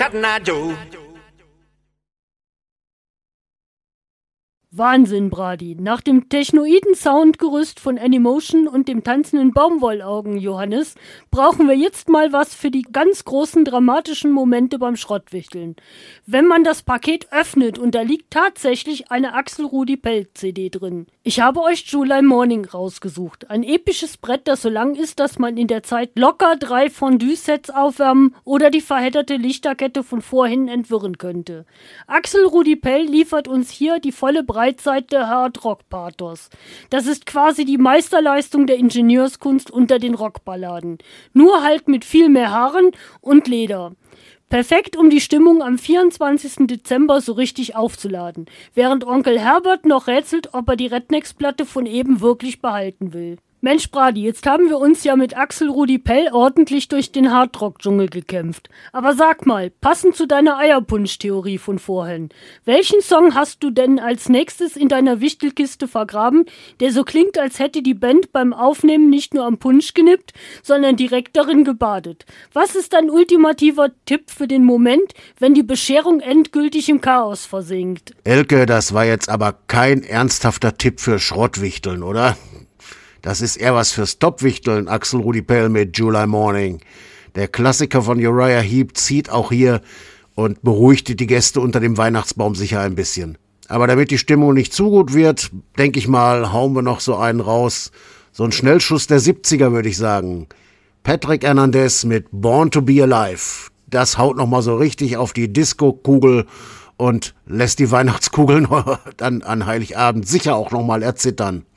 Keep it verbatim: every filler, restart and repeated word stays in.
Cotton Eye Joe. Wahnsinn, Brady. Nach dem technoiden Soundgerüst von Anymotion und dem tanzenden Baumwollaugen, Johannes, brauchen wir jetzt mal was für die ganz großen dramatischen Momente beim Schrottwichteln. Wenn man das Paket öffnet und da liegt tatsächlich eine Axel Rudi Pell-C D drin. Ich habe euch July Morning rausgesucht. Ein episches Brett, das so lang ist, dass man in der Zeit locker drei Fondue-Sets aufwärmen oder die verhedderte Lichterkette von vorhin entwirren könnte. Axel Rudi Pell liefert uns hier die volle Breitseite der Hard-Rock-Pathos. Das ist quasi die Meisterleistung der Ingenieurskunst unter den Rockballaden. Nur halt mit viel mehr Haaren und Leder. Perfekt, um die Stimmung am vierundzwanzigsten Dezember so richtig aufzuladen, während Onkel Herbert noch rätselt, ob er die Rednecks-Platte von eben wirklich behalten will. Mensch, Brady, jetzt haben wir uns ja mit Axel Rudi Pell ordentlich durch den Hardrock-Dschungel gekämpft. Aber sag mal, passend zu deiner Eierpunsch-Theorie von vorhin, welchen Song hast du denn als nächstes in deiner Wichtelkiste vergraben, der so klingt, als hätte die Band beim Aufnehmen nicht nur am Punsch genippt, sondern direkt darin gebadet? Was ist dein ultimativer Tipp für den Moment, wenn die Bescherung endgültig im Chaos versinkt? Elke, das war jetzt aber kein ernsthafter Tipp für Schrottwichteln, oder? Das ist eher was fürs Topwichteln, Axel Rudi Pell mit July Morning. Der Klassiker von Uriah Heep zieht auch hier und beruhigt die Gäste unter dem Weihnachtsbaum sicher ein bisschen. Aber damit die Stimmung nicht zu gut wird, denke ich mal, hauen wir noch so einen raus. So ein Schnellschuss der siebziger, würde ich sagen. Patrick Hernandez mit Born to be Alive. Das haut nochmal so richtig auf die Disco-Kugel und lässt die Weihnachtskugeln dann an Heiligabend sicher auch nochmal erzittern.